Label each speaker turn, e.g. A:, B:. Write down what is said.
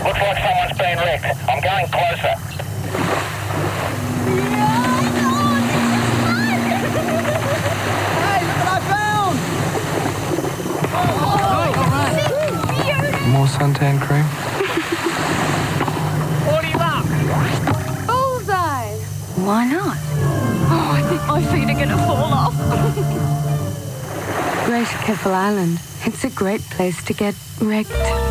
A: Looks like someone's been wrecked. I'm going closer.
B: Hey, look what I found!
C: More suntan cream?
D: Bullseye! Why not? Oh, I think my feet are going to fall off. Great Keffel Island. It's a great place to get wrecked.